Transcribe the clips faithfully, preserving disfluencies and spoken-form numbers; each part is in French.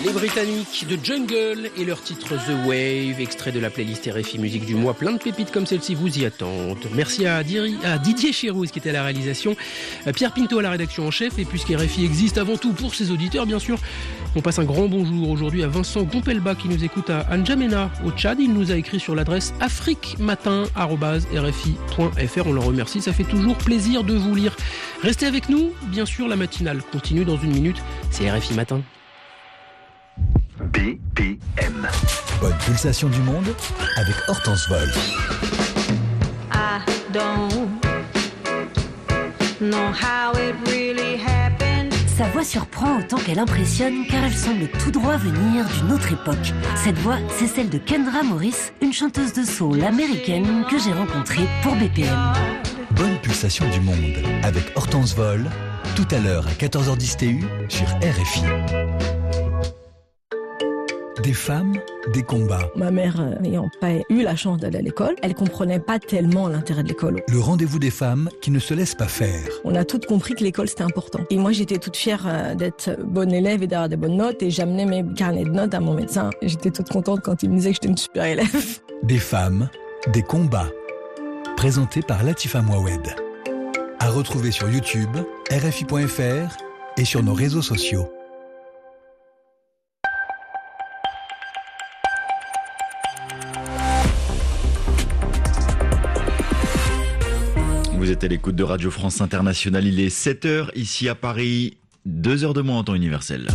Les Britanniques de Jungle et leur titre The Wave, extrait de la playlist R F I Musique du mois. Plein de pépites comme celle-ci vous y attendent. Merci à, Diri, à Didier Chérouz qui était à la réalisation, à Pierre Pinto à la rédaction en chef. Et puisqu'R F I existe avant tout pour ses auditeurs, bien sûr, on passe un grand bonjour aujourd'hui à Vincent Gompelba qui nous écoute à N'Djamena au Tchad. Il nous a écrit sur l'adresse afriquematin arobase r f i point f r. On le remercie, ça fait toujours plaisir de vous lire. Restez avec nous, bien sûr, la matinale continue dans une minute. C'est R F I Matin. B P M. Bonne pulsation du monde avec Hortense Vol. I don't know how it really happened. Sa voix surprend autant qu'elle impressionne car elle semble tout droit venir d'une autre époque. Cette voix, c'est celle de Kendra Morris, une chanteuse de soul américaine que j'ai rencontrée pour B P M. Bonne pulsation du monde avec Hortense Vol, tout à l'heure à quatorze heures dix T U sur R F I. Des femmes, des combats. Ma mère n'ayant pas eu la chance d'aller à l'école, elle comprenait pas tellement l'intérêt de l'école. Le rendez-vous des femmes qui ne se laissent pas faire. On a toutes compris que l'école c'était important. Et moi j'étais toute fière d'être bonne élève et d'avoir des bonnes notes et j'amenais mes carnets de notes à mon médecin. J'étais toute contente quand il me disait que j'étais une super élève. Des femmes, des combats. Présenté par Latifa Mouawed. À retrouver sur YouTube, R F I point F R et sur nos réseaux sociaux. Vous êtes à l'écoute de Radio France Internationale, il est sept heures ici à Paris, deux heures de moins en temps universel.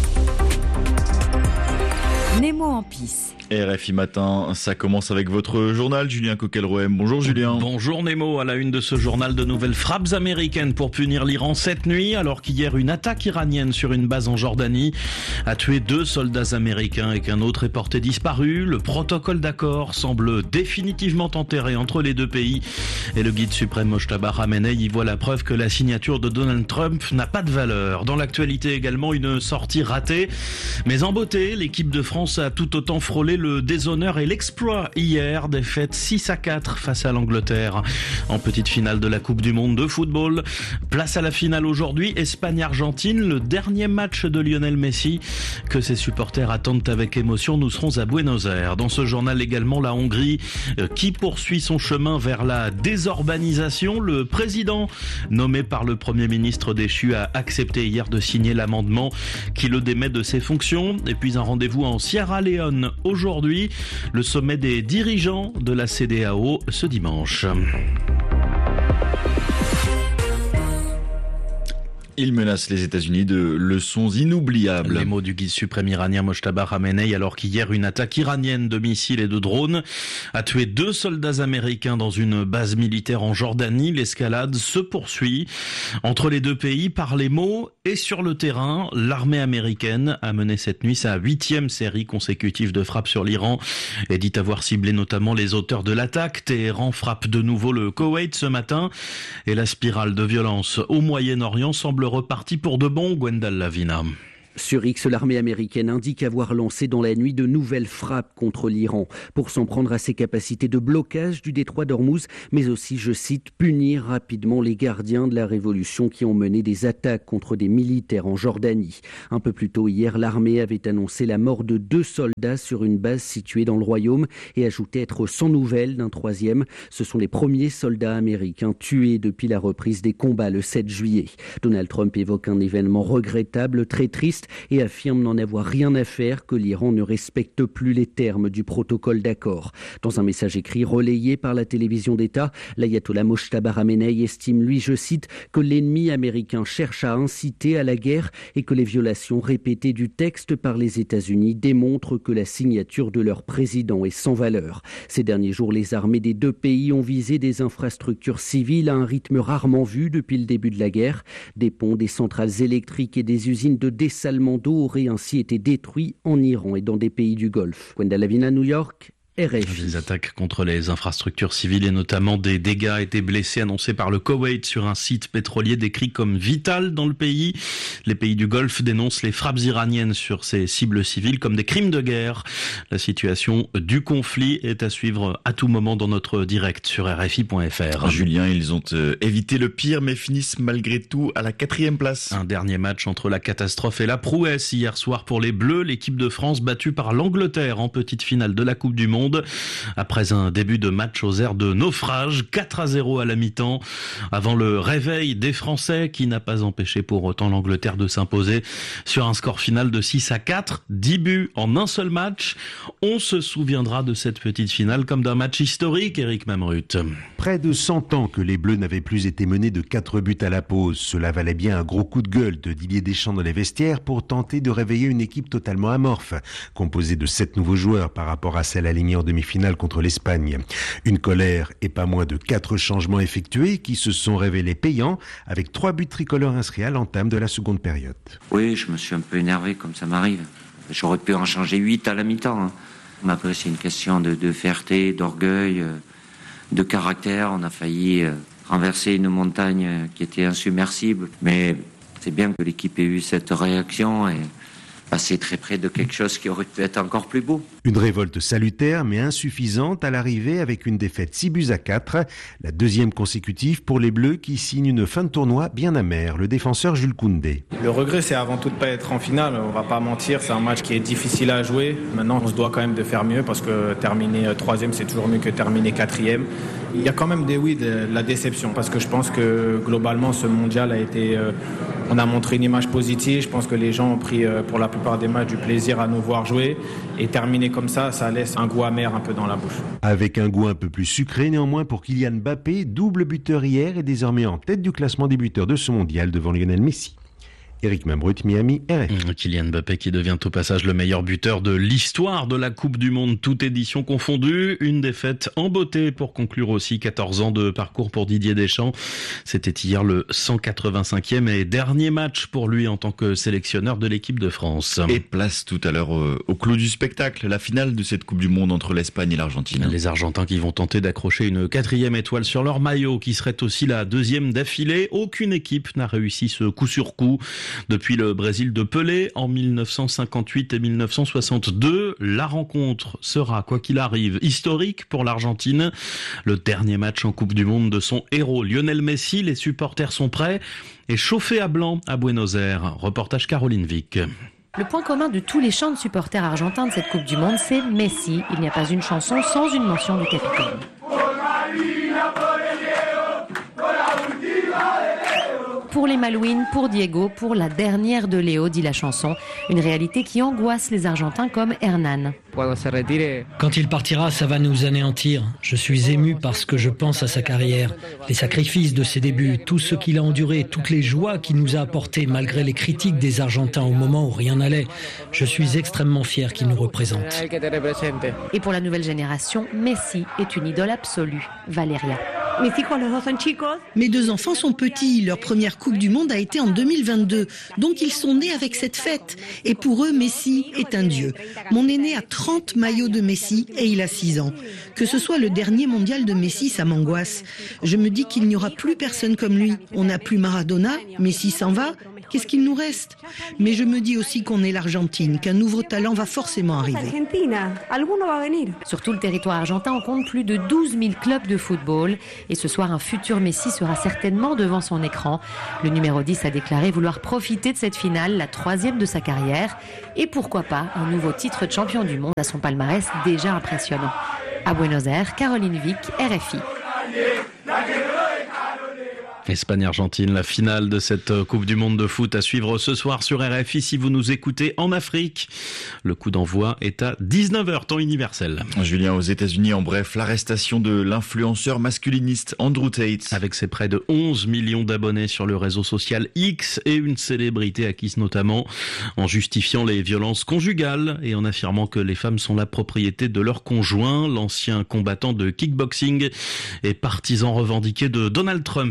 Nemo en pisse. R F I Matin, ça commence avec votre journal, Julien Coquelroem. Bonjour Julien. Bonjour Nemo, à la une de ce journal, de nouvelles frappes américaines pour punir l'Iran cette nuit, alors qu'hier une attaque iranienne sur une base en Jordanie a tué deux soldats américains et qu'un autre est porté disparu. Le protocole d'accord semble définitivement enterré entre les deux pays et le guide suprême Mojtaba Khamenei y voit la preuve que la signature de Donald Trump n'a pas de valeur. Dans l'actualité également, une sortie ratée, mais en beauté, l'équipe de France a tout autant frôlé le déshonneur et l'exploit hier, défaite six à quatre face à l'Angleterre en petite finale de la Coupe du Monde de football. Place à la finale aujourd'hui, Espagne-Argentine, le dernier match de Lionel Messi que ses supporters attendent avec émotion. Nous serons à Buenos Aires. Dans ce journal également, la Hongrie qui poursuit son chemin vers la désorbanisation. Le président nommé par le Premier ministre déchu a accepté hier de signer l'amendement qui le démet de ses fonctions. Et puis un rendez-vous en Sierra Leone aujourd'hui. Aujourd'hui, le sommet des dirigeants de la C D A O ce dimanche. Il menace les États-Unis de leçons inoubliables. Les mots du guide suprême iranien Mojtaba Khamenei, alors qu'hier une attaque iranienne de missiles et de drones a tué deux soldats américains dans une base militaire en Jordanie. L'escalade se poursuit entre les deux pays par les mots et sur le terrain. L'armée américaine a mené cette nuit sa huitième série consécutive de frappes sur l'Iran et dit avoir ciblé notamment les auteurs de l'attaque. Téhéran frappe de nouveau le Koweït ce matin et la spirale de violence au Moyen-Orient semble reparti pour de bon. Gwendal Lavina. Sur X, l'armée américaine indique avoir lancé dans la nuit de nouvelles frappes contre l'Iran pour s'en prendre à ses capacités de blocage du détroit d'Ormuz, mais aussi, je cite, punir rapidement les gardiens de la révolution qui ont mené des attaques contre des militaires en Jordanie. Un peu plus tôt hier, l'armée avait annoncé la mort de deux soldats sur une base située dans le royaume et ajouté être sans nouvelles d'un troisième. Ce sont les premiers soldats américains tués depuis la reprise des combats le sept juillet. Donald Trump évoque un événement regrettable, très triste, et affirme n'en avoir rien à faire, que l'Iran ne respecte plus les termes du protocole d'accord. Dans un message écrit relayé par la télévision d'État, l'ayatollah Mojtaba Khamenei estime, lui, je cite, que l'ennemi américain cherche à inciter à la guerre et que les violations répétées du texte par les États-Unis démontrent que la signature de leur président est sans valeur. Ces derniers jours, les armées des deux pays ont visé des infrastructures civiles à un rythme rarement vu depuis le début de la guerre. Des ponts, des centrales électriques et des usines de dessalement d'eau auraient ainsi été détruits en Iran et dans des pays du Golfe. Gwendal Lavina, New York, R F I. Les attaques contre les infrastructures civiles et notamment des dégâts et des blessés annoncés par le Koweït sur un site pétrolier décrit comme vital dans le pays. Les pays du Golfe dénoncent les frappes iraniennes sur ces cibles civiles comme des crimes de guerre. La situation du conflit est à suivre à tout moment dans notre direct sur R F I point F R. Julien, ils ont euh, évité le pire mais finissent malgré tout à la quatrième place. Un dernier match entre la catastrophe et la prouesse hier soir pour les Bleus. L'équipe de France battue par l'Angleterre en petite finale de la Coupe du Monde. Après un début de match aux airs de naufrage, quatre à zéro à la mi-temps, avant le réveil des Français qui n'a pas empêché pour autant l'Angleterre de s'imposer sur un score final de six à quatre, dix buts en un seul match. On se souviendra de cette petite finale comme d'un match historique, Eric Mamrut. Près de cent ans que les Bleus n'avaient plus été menés de quatre buts à la pause. Cela valait bien un gros coup de gueule de Didier Deschamps dans les vestiaires pour tenter de réveiller une équipe totalement amorphe, composée de sept nouveaux joueurs par rapport à celle alignée en demi-finale contre l'Espagne. Une colère et pas moins de quatre changements effectués qui se sont révélés payants avec trois buts tricolores inscrits à l'entame de la seconde période. Oui, je me suis un peu énervé comme ça m'arrive. J'aurais pu en changer huit à la mi-temps. Hein. Mais après, c'est une question de, de fierté, d'orgueil, de caractère. On a failli renverser une montagne qui était insubmersible. Mais c'est bien que l'équipe ait eu cette réaction et passer très près de quelque chose qui aurait pu être encore plus beau. Une révolte salutaire mais insuffisante à l'arrivée avec une défaite six buts à quatre, la deuxième consécutive pour les Bleus qui signent une fin de tournoi bien amère. Le défenseur Jules Koundé. Le regret, c'est avant tout de ne pas être en finale, on va pas mentir, c'est un match qui est difficile à jouer. Maintenant, on se doit quand même de faire mieux parce que terminer troisième, c'est toujours mieux que terminer quatrième. Il y a quand même des oui, de la déception parce que je pense que globalement, ce mondial a été... Euh, on a montré une image positive, je pense que les gens ont pris euh, pour la plupart des matchs du plaisir à nous voir jouer et terminer comme ça, ça laisse un goût amer un peu dans la bouche. Avec un goût un peu plus sucré néanmoins pour Kylian Mbappé, double buteur hier et désormais en tête du classement des buteurs de ce mondial devant Lionel Messi. Eric Mamrut, Miami, R F I. Kylian Mbappé qui devient au passage le meilleur buteur de l'histoire de la Coupe du Monde, toute édition confondue. Une défaite en beauté pour conclure aussi quatorze ans de parcours pour Didier Deschamps. C'était hier le cent quatre-vingt-cinquième et dernier match pour lui en tant que sélectionneur de l'équipe de France. Et place tout à l'heure au clou du spectacle, la finale de cette Coupe du Monde entre l'Espagne et l'Argentine. Les Argentins qui vont tenter d'accrocher une quatrième étoile sur leur maillot, qui serait aussi la deuxième d'affilée. Aucune équipe n'a réussi ce coup sur coup depuis le Brésil de Pelé en mille neuf cent cinquante-huit et mille neuf cent soixante-deux. La rencontre sera, quoi qu'il arrive, historique pour l'Argentine. Le dernier match en Coupe du Monde de son héros Lionel Messi. Les supporters sont prêts et chauffés à blanc à Buenos Aires. Reportage Caroline Vic. Le point commun de tous les chants de supporters argentins de cette Coupe du Monde, c'est Messi. Il n'y a pas une chanson sans une mention du capitaine. Pour les Malouines, pour Diego, pour la dernière de Léo, dit la chanson. Une réalité qui angoisse les Argentins comme Hernan. Quand il partira, ça va nous anéantir. Je suis ému parce que je pense à sa carrière, les sacrifices de ses débuts, tout ce qu'il a enduré, toutes les joies qu'il nous a apportées malgré les critiques des Argentins au moment où rien n'allait. Je suis extrêmement fier qu'il nous représente. Et pour la nouvelle génération, Messi est une idole absolue. Valéria. Mes deux enfants sont petits. Leur première Coupe du Monde a été en deux mille vingt-deux. Donc ils sont nés avec cette fête. Et pour eux, Messi est un dieu. Mon aîné a trente maillots de Messi et il a six ans. Que ce soit le dernier mondial de Messi, ça m'angoisse. Je me dis qu'il n'y aura plus personne comme lui. On n'a plus Maradona, Messi s'en va. Qu'est-ce qu'il nous reste? Mais je me dis aussi qu'on est l'Argentine, qu'un nouveau talent va forcément arriver. Sur tout le territoire argentin, on compte plus de douze mille clubs de football. Et ce soir, un futur Messi sera certainement devant son écran. Le numéro dix a déclaré vouloir profiter de cette finale, la troisième de sa carrière. Et pourquoi pas un nouveau titre de champion du monde à son palmarès déjà impressionnant. À Buenos Aires, Caroline Vic, R F I. Espagne-Argentine, la finale de cette Coupe du Monde de foot à suivre ce soir sur R F I si vous nous écoutez en Afrique. Le coup d'envoi est à dix-neuf heures, temps universel. Julien, aux États-Unis, en bref, l'arrestation de l'influenceur masculiniste Andrew Tate. Avec ses près de onze millions d'abonnés sur le réseau social X et une célébrité acquise notamment en justifiant les violences conjugales et en affirmant que les femmes sont la propriété de leur conjoint. L'ancien combattant de kickboxing et partisan revendiqué de Donald Trump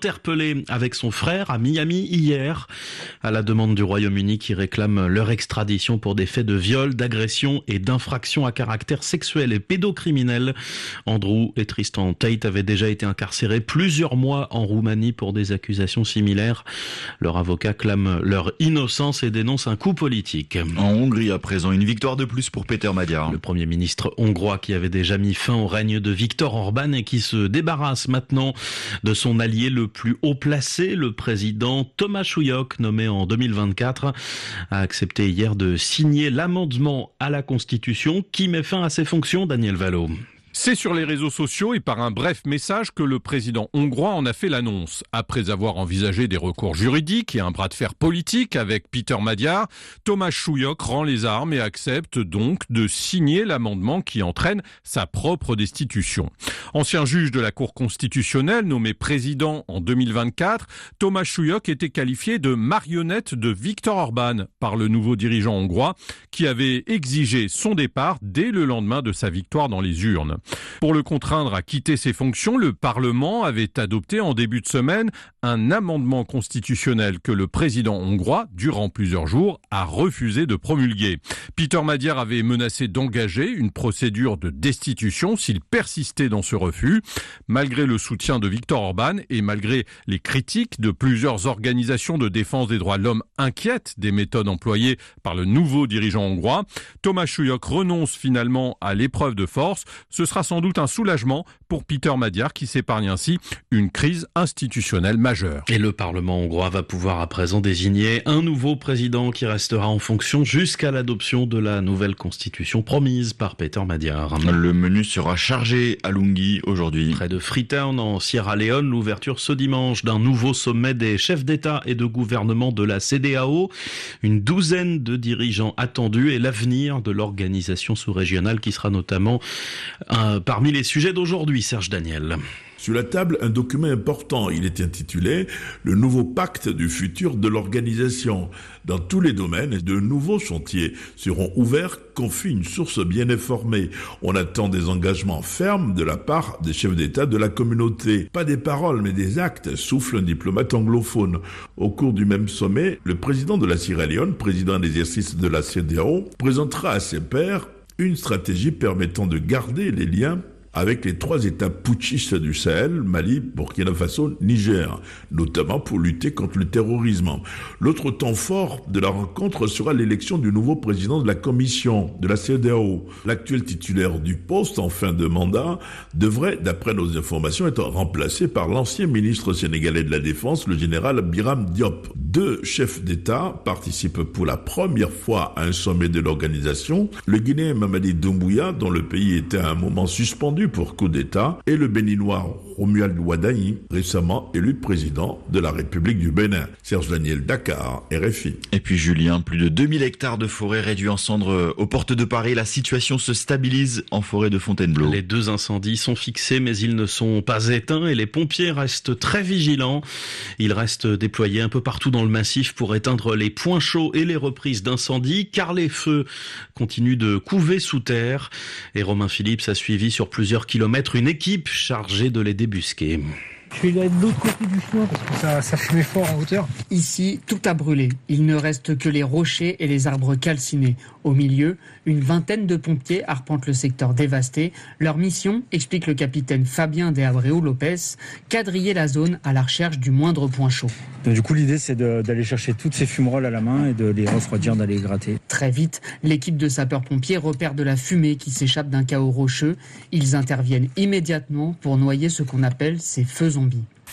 interpellé avec son frère à Miami hier, à la demande du Royaume-Uni qui réclame leur extradition pour des faits de viol, d'agression et d'infraction à caractère sexuel et pédocriminel. Andrew et Tristan Tate avaient déjà été incarcérés plusieurs mois en Roumanie pour des accusations similaires. Leur avocat clame leur innocence et dénonce un coup politique. En Hongrie à présent, une victoire de plus pour Péter Magyar. Le Premier ministre hongrois qui avait déjà mis fin au règne de Viktor Orban et qui se débarrasse maintenant de son allié le plus haut placé, le président Tomáš Hülyök, nommé en deux mille vingt-quatre, a accepté hier de signer l'amendement à la Constitution qui met fin à ses fonctions. Daniel Valo. C'est sur les réseaux sociaux et par un bref message que le président hongrois en a fait l'annonce. Après avoir envisagé des recours juridiques et un bras de fer politique avec Péter Magyar, Tomáš Hülyök rend les armes et accepte donc de signer l'amendement qui entraîne sa propre destitution. Ancien juge de la Cour constitutionnelle nommé président en deux mille vingt-quatre, Tomáš Hülyök était qualifié de marionnette de Viktor Orban par le nouveau dirigeant hongrois qui avait exigé son départ dès le lendemain de sa victoire dans les urnes. Pour le contraindre à quitter ses fonctions, le Parlement avait adopté en début de semaine un amendement constitutionnel que le président hongrois, durant plusieurs jours, a refusé de promulguer. Péter Magyar avait menacé d'engager une procédure de destitution s'il persistait dans ce refus. Malgré le soutien de Viktor Orban et malgré les critiques de plusieurs organisations de défense des droits de l'homme inquiètes des méthodes employées par le nouveau dirigeant hongrois, Tomáš Hülyök renonce finalement à l'épreuve de force. Ce sera sans doute un soulagement pour Péter Magyar qui s'épargne ainsi une crise institutionnelle majeure. Et le Parlement hongrois va pouvoir à présent désigner un nouveau président qui restera en fonction jusqu'à l'adoption de la nouvelle constitution promise par Péter Magyar. Le menu sera chargé à Lungi aujourd'hui. Près de Freetown en Sierra Leone, l'ouverture ce dimanche d'un nouveau sommet des chefs d'État et de gouvernement de la C E D E A O. Une douzaine de dirigeants attendus et l'avenir de l'organisation sous-régionale qui sera notamment un, parmi les sujets d'aujourd'hui. Serge Daniel. Sur la table, un document important. Il est intitulé « Le nouveau pacte du futur de l'organisation ». Dans tous les domaines, de nouveaux chantiers seront ouverts, confie une source bien informée. On attend des engagements fermes de la part des chefs d'État de la communauté. Pas des paroles, mais des actes, souffle un diplomate anglophone. Au cours du même sommet, le président de la Sierra Leone, président d'exercice de la C E D E A O, présentera à ses pairs une stratégie permettant de garder les liens avec les trois États putschistes du Sahel, Mali, Burkina Faso, Niger, notamment pour lutter contre le terrorisme. L'autre temps fort de la rencontre sera l'élection du nouveau président de la commission de la C E D E A O. L'actuel titulaire du poste en fin de mandat devrait, d'après nos informations, être remplacé par l'ancien ministre sénégalais de la Défense, le général Biram Diop. Deux chefs d'État participent pour la première fois à un sommet de l'organisation. Le Guinéen Mamadi Doumbouya, dont le pays était à un moment suspendu pour coup d'État, et le Béninois Romuald Wadani, récemment élu président de la République du Bénin. Serge Daniel, Dakar, R F I. Et puis Julien, plus de deux mille hectares de forêt réduits en cendres aux portes de Paris. La situation se stabilise en forêt de Fontainebleau. Les deux incendies sont fixés, mais ils ne sont pas éteints et les pompiers restent très vigilants. Ils restent déployés un peu partout dans le massif pour éteindre les points chauds et les reprises d'incendie, car les feux continuent de couver sous terre. Et Romain Phillips a suivi sur plusieurs kilomètres une équipe chargée de les débusquer. Je suis là de l'autre côté du chemin parce que ça, ça fumait fort en hauteur. Ici, tout a brûlé. Il ne reste que les rochers et les arbres calcinés. Au milieu, une vingtaine de pompiers arpentent le secteur dévasté. Leur mission, explique le capitaine Fabien de Abreu Lopez, quadriller la zone à la recherche du moindre point chaud. Du coup, l'idée, c'est de, d'aller chercher toutes ces fumerolles à la main et de les refroidir, d'aller les gratter. Très vite, l'équipe de sapeurs-pompiers repère de la fumée qui s'échappe d'un chaos rocheux. Ils interviennent immédiatement pour noyer ce qu'on appelle ces feux zombies.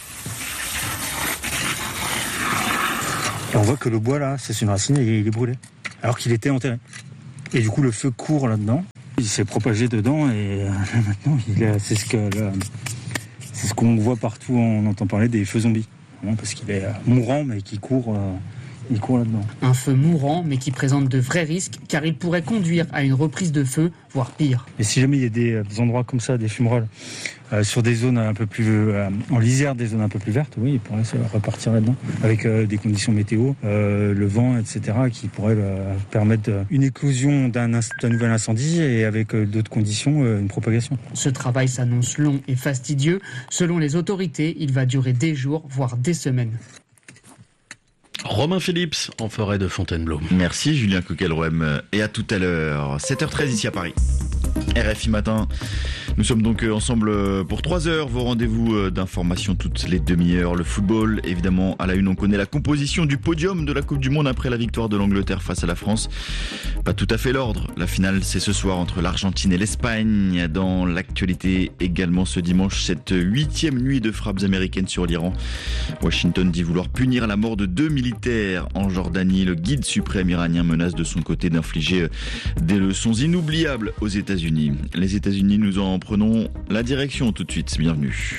Et on voit que le bois là, c'est une racine et il est brûlé, alors qu'il était enterré. Et du coup, le feu court là-dedans. Il s'est propagé dedans et maintenant, il a, c'est ce que là, c'est ce qu'on voit partout. On entend parler des feux zombies, parce qu'il est mourant mais qui court. Euh, il court là-dedans. Un feu mourant, mais qui présente de vrais risques, car il pourrait conduire à une reprise de feu, voire pire. Et si jamais il y a des, des endroits comme ça, des fumerolles, euh, sur des zones un peu plus, euh, en lisière, des zones un peu plus vertes, oui, il pourrait repartir là-dedans, avec euh, des conditions météo, euh, le vent, et cetera, qui pourraient euh, permettre une éclosion d'un, d'un nouvel incendie et avec euh, d'autres conditions, euh, une propagation. Ce travail s'annonce long et fastidieux. Selon les autorités, il va durer des jours, voire des semaines. Romain Phillips en forêt de Fontainebleau. Merci Julien Coquelrouem et à tout à l'heure. sept heures treize ici à Paris. R F I Matin. Nous sommes donc ensemble pour trois heures. Vos rendez-vous d'information toutes les demi-heures. Le football, évidemment, à la une, on connaît la composition du podium de la Coupe du Monde après la victoire de l'Angleterre face à la France. Pas tout à fait l'ordre. La finale, c'est ce soir entre l'Argentine et l'Espagne. Dans l'actualité également ce dimanche, cette huitième nuit de frappes américaines sur l'Iran. Washington dit vouloir punir la mort de deux militaires en Jordanie. Le guide suprême iranien menace de son côté d'infliger des leçons inoubliables aux États-Unis. Les États-Unis, nous en prenons la direction tout de suite. Bienvenue.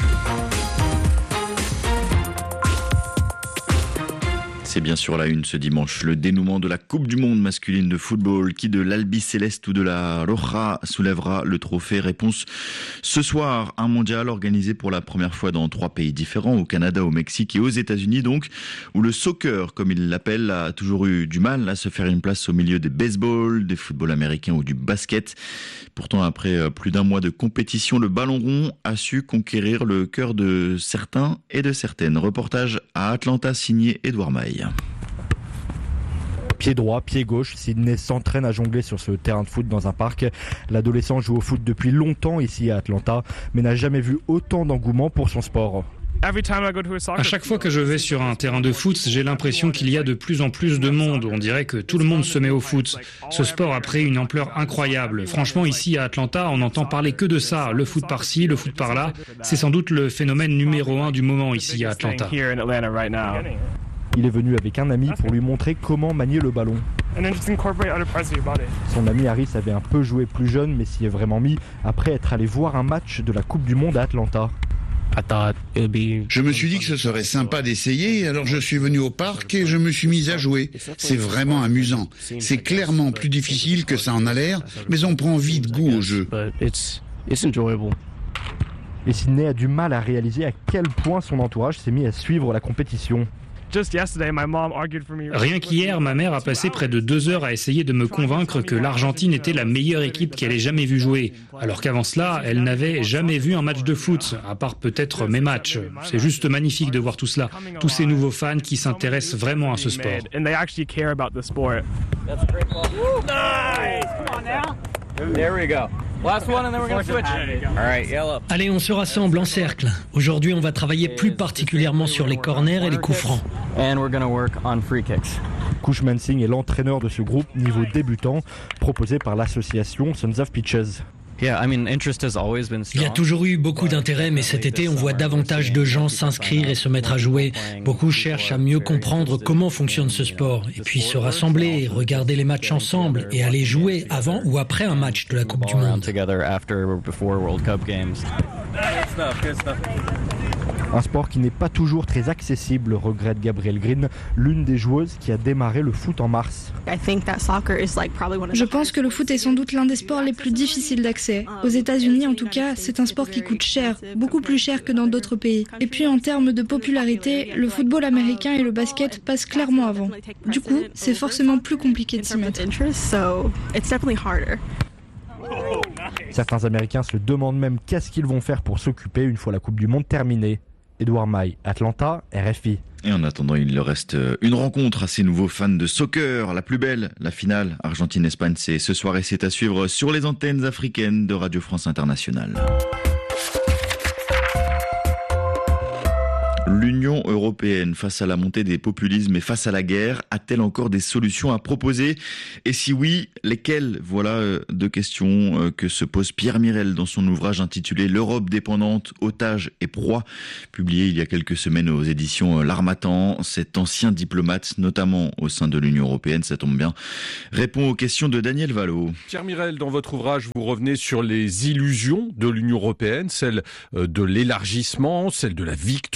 C'est bien sûr la une ce dimanche, le dénouement de la Coupe du Monde masculine de football. Qui de l'Albiceleste ou de la Roja soulèvera le trophée? Réponse ce soir, un mondial organisé pour la première fois dans trois pays différents, au Canada, au Mexique et aux États-Unis donc, où le soccer, comme il l'appelle, a toujours eu du mal à se faire une place au milieu des baseball, des footballs américains ou du basket. Pourtant, après plus d'un mois de compétition, le ballon rond a su conquérir le cœur de certains et de certaines. Reportage à Atlanta signé Édouard Maille. Pied droit, pied gauche, Sydney s'entraîne à jongler sur ce terrain de foot dans un parc. L'adolescent joue au foot depuis longtemps ici à Atlanta, mais n'a jamais vu autant d'engouement pour son sport. À chaque fois que je vais sur un terrain de foot, j'ai l'impression qu'il y a de plus en plus de monde. On dirait que tout le monde se met au foot. Ce sport a pris une ampleur incroyable. Franchement, ici à Atlanta, on n'entend parler que de ça. Le foot par-ci, le foot par-là. C'est sans doute le phénomène numéro un du moment ici à Atlanta. Il est venu avec un ami pour lui montrer comment manier le ballon. Son ami Harris avait un peu joué plus jeune, mais s'y est vraiment mis après être allé voir un match de la Coupe du Monde à Atlanta. Je me suis dit que ce serait sympa d'essayer, alors je suis venu au parc et je me suis mis à jouer. C'est vraiment amusant. C'est clairement plus difficile que ça en a l'air, mais on prend vite goût au jeu. Et Sydney a du mal à réaliser à quel point son entourage s'est mis à suivre la compétition. Rien qu'hier, ma mère a passé près de deux heures à essayer de me convaincre que l'Argentine était la meilleure équipe qu'elle ait jamais vue jouer. Alors qu'avant cela, elle n'avait jamais vu un match de foot, à part peut-être mes matchs. C'est juste magnifique de voir tout cela. Tous ces nouveaux fans qui s'intéressent vraiment à ce sport. Allez, on se rassemble en cercle. Aujourd'hui, on va travailler plus particulièrement sur les corners et les coups francs. Kush Mansing est l'entraîneur de ce groupe niveau débutant proposé par l'association Sons of Pitches. Il y a toujours eu beaucoup d'intérêt, mais cet été, on voit davantage de gens s'inscrire et se mettre à jouer. Beaucoup cherchent à mieux comprendre comment fonctionne ce sport, et puis se rassembler, regarder les matchs ensemble, et aller jouer avant ou après un match de la Coupe du Monde. Un sport qui n'est pas toujours très accessible, regrette Gabrielle Green, l'une des joueuses qui a démarré le foot en mars. Je pense que le foot est sans doute l'un des sports les plus difficiles d'accès. Aux États-Unis, en tout cas, c'est un sport qui coûte cher, beaucoup plus cher que dans d'autres pays. Et puis en termes de popularité, le football américain et le basket passent clairement avant. Du coup, c'est forcément plus compliqué de s'y mettre. Certains Américains se demandent même qu'est-ce qu'ils vont faire pour s'occuper une fois la Coupe du Monde terminée. Édouard Maille, Atlanta, R F I. Et en attendant, il leur reste une rencontre à ces nouveaux fans de soccer, la plus belle, la finale Argentine-Espagne. C'est ce soir et c'est à suivre sur les antennes africaines de Radio France Internationale. L'Union européenne, face à la montée des populismes et face à la guerre, a-t-elle encore des solutions à proposer? Et si oui, lesquelles? Voilà deux questions que se pose Pierre Mirel dans son ouvrage intitulé « L'Europe dépendante, otage et proie », publié il y a quelques semaines aux éditions L'Harmattan. Cet ancien diplomate, notamment au sein de l'Union européenne, ça tombe bien, répond aux questions de Daniel Vallot. Pierre Mirel, dans votre ouvrage, vous revenez sur les illusions de l'Union européenne, celle de l'élargissement, celle de la victoire du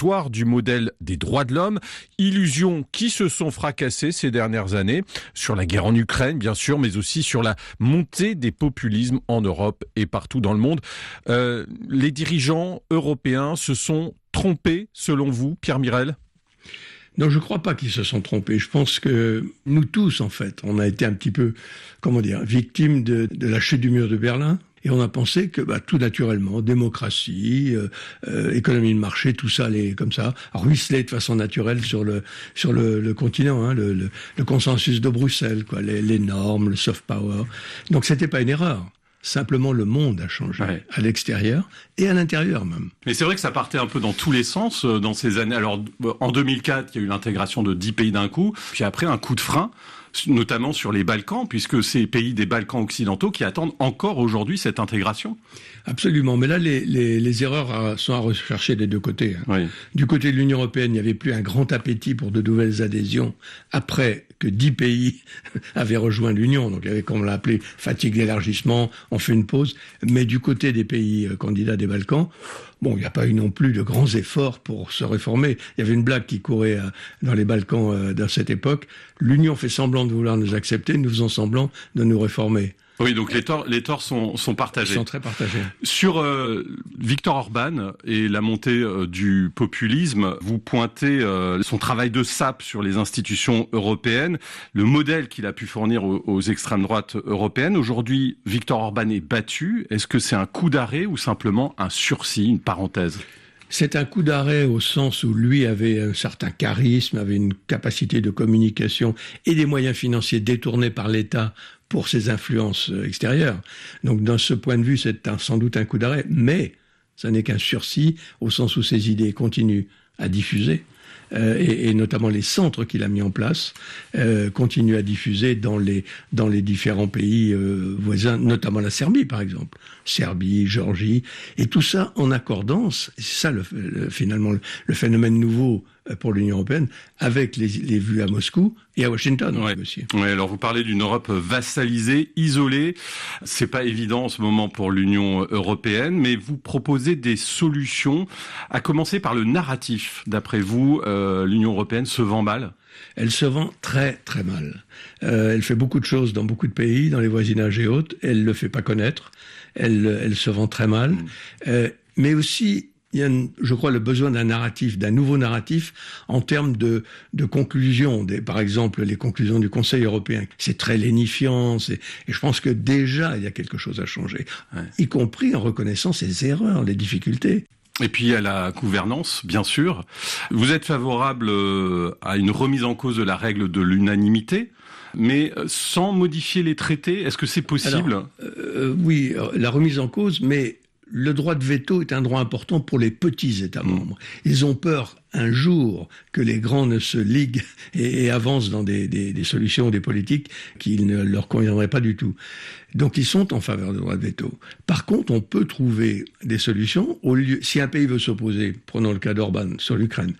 modèle des droits de l'homme. Illusions qui se sont fracassées ces dernières années sur la guerre en Ukraine, bien sûr, mais aussi sur la montée des populismes en Europe et partout dans le monde. Euh, les dirigeants européens se sont trompés, selon vous, Pierre Mirel ? Non, je ne crois pas qu'ils se sont trompés. Je pense que nous tous, en fait, on a été un petit peu, comment dire, victimes de, de la chute du mur de Berlin. Et on a pensé que bah, tout naturellement, démocratie, euh, euh, économie de marché, tout ça allait comme ça, ruisseler de façon naturelle sur le sur le, le continent, hein, le, le, le consensus de Bruxelles, quoi, les, les normes, le soft power. Donc c'était pas une erreur. Simplement, le monde a changé, ouais, à l'extérieur et à l'intérieur même. Mais c'est vrai que ça partait un peu dans tous les sens dans ces années. Alors, en deux mille quatre, il y a eu l'intégration de dix pays d'un coup, puis après un coup de frein, notamment sur les Balkans, puisque c'est les pays des Balkans occidentaux qui attendent encore aujourd'hui cette intégration. Absolument, mais là, les, les, les erreurs sont à rechercher des deux côtés. Hein. Oui. Du côté de l'Union européenne, il n'y avait plus un grand appétit pour de nouvelles adhésions après que dix pays avaient rejoint l'Union. Donc, il y avait, comme on l'a appelé, fatigue d'élargissement, on fait une pause. Mais du côté des pays euh, candidats des Balkans, bon, il n'y a pas eu non plus de grands efforts pour se réformer. Il y avait une blague qui courait euh, dans les Balkans euh, dans cette époque. L'Union fait semblant de vouloir nous accepter, nous faisons semblant de nous réformer. Oui, donc les torts, les torts sont, sont partagés. Ils sont très partagés. Sur euh, Viktor Orban et la montée euh, du populisme, vous pointez euh, son travail de sape sur les institutions européennes, le modèle qu'il a pu fournir aux, aux extrêmes droites européennes. Aujourd'hui, Viktor Orban est battu. Est-ce que c'est un coup d'arrêt ou simplement un sursis, une parenthèse ? C'est un coup d'arrêt au sens où lui avait un certain charisme, avait une capacité de communication et des moyens financiers détournés par l'État pour ses influences extérieures. Donc, dans ce point de vue, c'est un, sans doute un coup d'arrêt, mais ça n'est qu'un sursis au sens où ses idées continuent à diffuser. Euh, et, et notamment les centres qu'il a mis en place euh, continuent à diffuser dans les dans les différents pays euh, voisins, notamment la Serbie par exemple, Serbie, Géorgie, et tout ça en accordance. C'est ça le, le, finalement le, le phénomène nouveau pour l'Union européenne, avec les, les vues à Moscou et à Washington ouais. aussi. Ouais, alors vous parlez d'une Europe vassalisée, isolée. C'est pas évident en ce moment pour l'Union européenne, mais vous proposez des solutions, à commencer par le narratif. D'après vous, euh, l'Union européenne se vend mal ? Elle se vend très très mal. Euh, elle fait beaucoup de choses dans beaucoup de pays, dans les voisinages et autres. Elle le fait pas connaître. Elle, elle se vend très mal. Mmh. Euh, mais aussi, il y a, je crois, le besoin d'un narratif, d'un nouveau narratif en termes de, de conclusions. Des, par exemple, les conclusions du Conseil européen. C'est très lénifiant. C'est, et je pense que déjà, il y a quelque chose à changer. Ouais. Y compris en reconnaissant ses erreurs, les difficultés. Et puis à la gouvernance, bien sûr. Vous êtes favorable à une remise en cause de la règle de l'unanimité, mais sans modifier les traités. Est-ce que c'est possible ? Alors, euh, Oui, la remise en cause, mais le droit de veto est un droit important pour les petits États membres. Mmh. Ils ont peur un jour que les grands ne se liguent et, et avancent dans des, des, des solutions, des politiques qui ne leur conviendraient pas du tout. Donc ils sont en faveur du droit de veto. Par contre, on peut trouver des solutions. Au lieu, si un pays veut s'opposer, prenons le cas d'Orban sur l'Ukraine,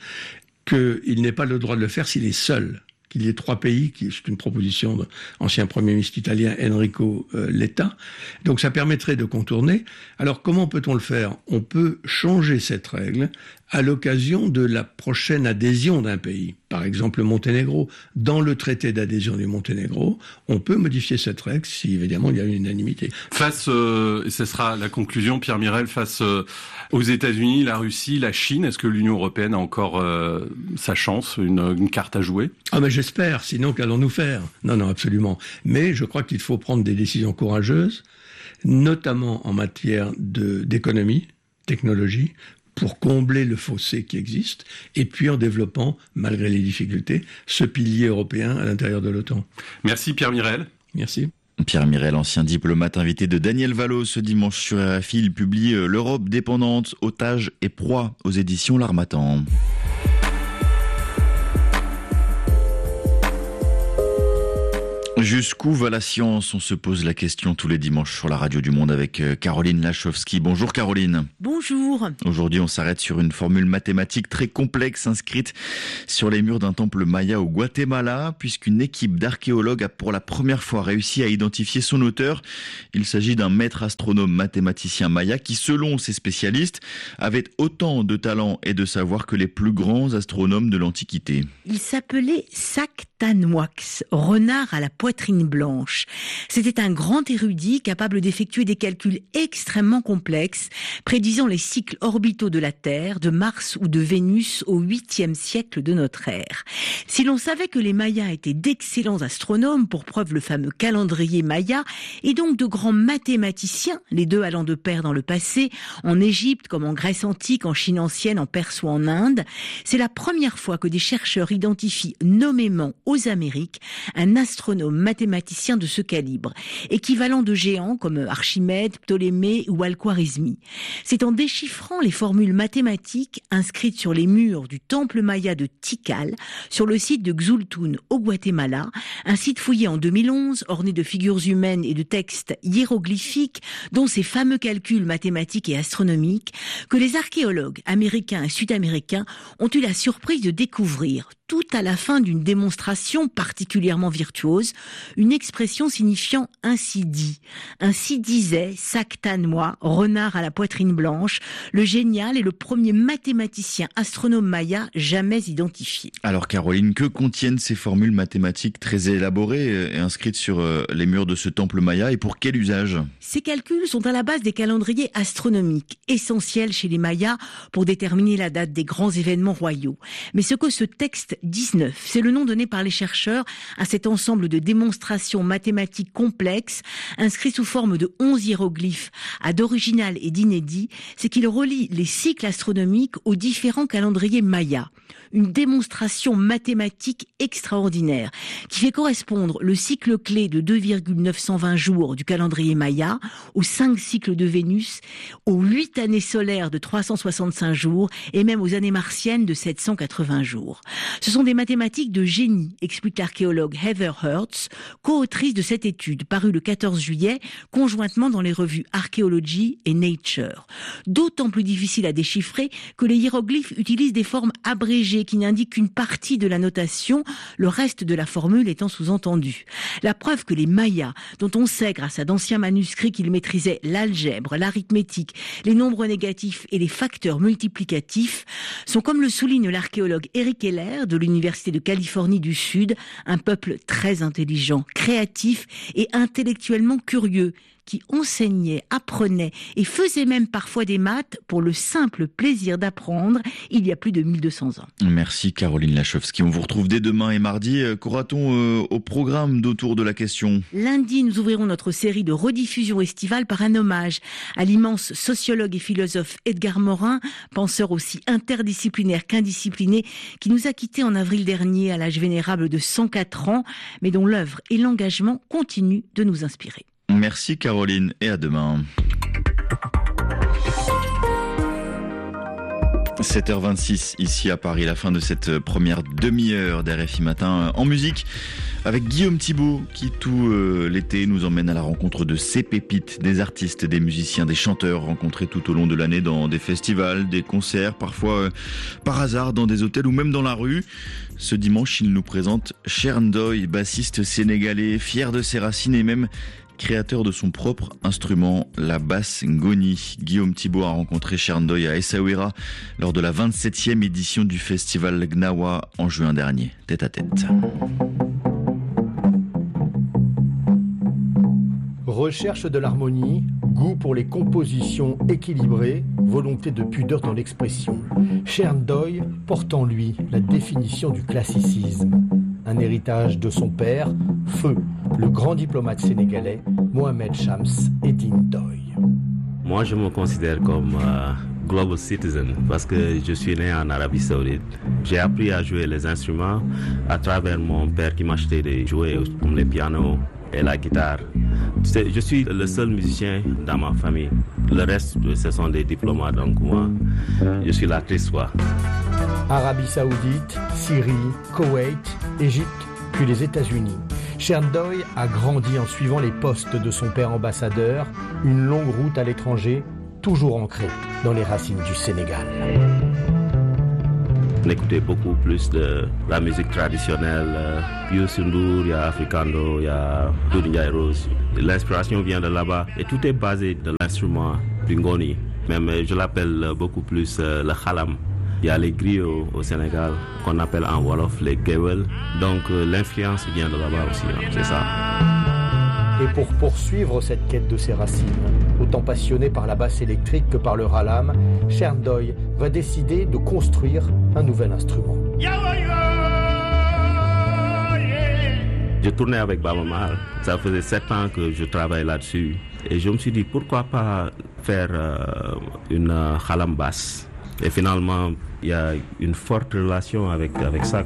qu'il n'ait pas le droit de le faire s'il est seul. Qu'il y ait trois pays, qui c'est une proposition de l'ancien Premier ministre italien Enrico euh, Letta. Donc ça permettrait de contourner. Alors comment peut-on le faire ? On peut changer cette règle à l'occasion de la prochaine adhésion d'un pays. Par exemple, le Monténégro. Dans le traité d'adhésion du Monténégro, on peut modifier cette règle si, évidemment, il y a une unanimité. Face, euh, et ce sera la conclusion, Pierre Mirel, face euh, aux États-Unis, la Russie, la Chine, est-ce que l'Union européenne a encore euh, sa chance, une, une carte à jouer ? Ah ben j'espère, sinon qu'allons-nous faire ? Non, non, absolument. Mais je crois qu'il faut prendre des décisions courageuses, notamment en matière de, d'économie, technologie, pour combler le fossé qui existe, et puis en développant, malgré les difficultés, ce pilier européen à l'intérieur de l'OTAN. Merci Pierre Mirel. Merci. Pierre Mirel, ancien diplomate invité de Daniel Valo ce dimanche sur R F I, il publie L'Europe dépendante, otages et proie aux éditions L'Harmattan. Jusqu'où va la science? On se pose la question tous les dimanches sur la radio du Monde avec Caroline Lachowski. Bonjour Caroline. Bonjour. Aujourd'hui, on s'arrête sur une formule mathématique très complexe inscrite sur les murs d'un temple maya au Guatemala, puisqu'une équipe d'archéologues a pour la première fois réussi à identifier son auteur. Il s'agit d'un maître astronome mathématicien maya qui, selon ses spécialistes, avait autant de talent et de savoir que les plus grands astronomes de l'Antiquité. Il s'appelait Sactanhuax, renard à la poitrine blanche. C'était un grand érudit capable d'effectuer des calculs extrêmement complexes, prédisant les cycles orbitaux de la Terre, de Mars ou de Vénus au huitième siècle de notre ère. Si l'on savait que les Mayas étaient d'excellents astronomes, pour preuve le fameux calendrier maya, et donc de grands mathématiciens, les deux allant de pair dans le passé, en Égypte comme en Grèce antique, en Chine ancienne, en Perse ou en Inde, c'est la première fois que des chercheurs identifient nommément aux Amériques un astronome mathématicien de ce calibre, équivalent de géants comme Archimède, Ptolémée ou Al-Khwarizmi. C'est en déchiffrant les formules mathématiques inscrites sur les murs du temple maya de Tikal, sur le site de Xultun au Guatemala, un site fouillé en deux mille onze, orné de figures humaines et de textes hiéroglyphiques, dont ces fameux calculs mathématiques et astronomiques, que les archéologues américains et sud-américains ont eu la surprise de découvrir, tout à la fin d'une démonstration particulièrement virtuose, une expression signifiant ainsi dit. Ainsi disait Sactanhua, renard à la poitrine blanche, le génial et le premier mathématicien astronome maya jamais identifié. Alors Caroline, que contiennent ces formules mathématiques très élaborées et inscrites sur les murs de ce temple maya et pour quel usage? Ces calculs sont à la base des calendriers astronomiques, essentiels chez les Mayas pour déterminer la date des grands événements royaux. Mais ce que ce texte dix-neuf, c'est le nom donné par les chercheurs à cet ensemble de démonstrations mathématiques complexes, inscrits sous forme de onze hiéroglyphes, à d'original et d'inédit, c'est qu'il relie les cycles astronomiques aux différents calendriers mayas. Une démonstration mathématique extraordinaire qui fait correspondre le cycle clé de deux virgule neuf cent vingt jours du calendrier maya aux cinq cycles de Vénus, aux huit années solaires de trois cent soixante-cinq jours et même aux années martiennes de sept cent quatre-vingts jours. Ce sont des mathématiques de génie, explique l'archéologue Heather Hertz, co-autrice de cette étude, parue le quatorze juillet, conjointement dans les revues Archaeology et Nature. D'autant plus difficile à déchiffrer que les hiéroglyphes utilisent des formes abrégées qui n'indiquent qu'une partie de la notation, le reste de la formule étant sous-entendu. La preuve que les Mayas, dont on sait grâce à d'anciens manuscrits qu'ils maîtrisaient l'algèbre, l'arithmétique, les nombres négatifs et les facteurs multiplicatifs, sont, comme le souligne l'archéologue Eric Heller de l'Université de Californie du Sud, un peuple très intelligent, créatif et intellectuellement curieux, qui enseignait, apprenait et faisait même parfois des maths pour le simple plaisir d'apprendre il y a plus de mille deux cents ans. Merci Caroline Lachowski. On vous retrouve dès demain et mardi. Qu'aura-t-on euh, au programme d'Autour de la question? Lundi, nous ouvrirons notre série de rediffusion estivale par un hommage à l'immense sociologue et philosophe Edgar Morin, penseur aussi interdisciplinaire qu'indiscipliné, qui nous a quittés en avril dernier à l'âge vénérable de cent quatre ans, mais dont l'œuvre et l'engagement continuent de nous inspirer. Merci Caroline et à demain. sept heures vingt-six ici à Paris, la fin de cette première demi-heure d'R F I Matin en musique avec Guillaume Thibault qui tout euh, l'été nous emmène à la rencontre de ces pépites, des artistes, des musiciens, des chanteurs rencontrés tout au long de l'année dans des festivals, des concerts, parfois euh, par hasard dans des hôtels ou même dans la rue. Ce dimanche, il nous présente Cherndoy, bassiste sénégalais, fier de ses racines et même créateur de son propre instrument, la basse ngoni. Guillaume Thibault a rencontré Cherndoy à Essaouira lors de la vingt-septième édition du festival Gnawa en juin dernier. Tête à tête. Recherche de l'harmonie, goût pour les compositions équilibrées, volonté de pudeur dans l'expression. Cherndoy porte en lui la définition du classicisme. Un héritage de son père, Feu, le grand diplomate sénégalais, Mohamed Shams Eddine Doye. Moi, je me considère comme euh, global citizen parce que je suis né en Arabie Saoudite. J'ai appris à jouer les instruments à travers mon père qui m'achetait des jouets comme le piano et la guitare. Je suis le seul musicien dans ma famille. Le reste, ce sont des diplomates, donc moi, je suis l'actrice, quoi. Arabie Saoudite, Syrie, Koweït, Égypte, puis les États-Unis. Cherndoy a grandi en suivant les postes de son père ambassadeur, une longue route à l'étranger, toujours ancrée dans les racines du Sénégal. On écoutait beaucoup plus de la musique traditionnelle. Youssou N'Dour, il y a Africando, il y a Doudou Ndiaye Rose. L'inspiration vient de là-bas et tout est basé de l'instrument du ngoni. Même je l'appelle beaucoup plus le khalam. Il y a les griots au Sénégal qu'on appelle en wolof les gewel. Donc l'influence vient de là-bas aussi, hein, c'est ça. Et pour poursuivre cette quête de ses racines, autant passionné par la basse électrique que par le ralam, Cherndoy va décider de construire un nouvel instrument. Je tournais avec Baba Mahal. Ça faisait sept ans que je travaille là-dessus. Et je me suis dit, pourquoi pas faire euh, une euh, khalam basse. Et finalement, il y a une forte relation avec, avec ça.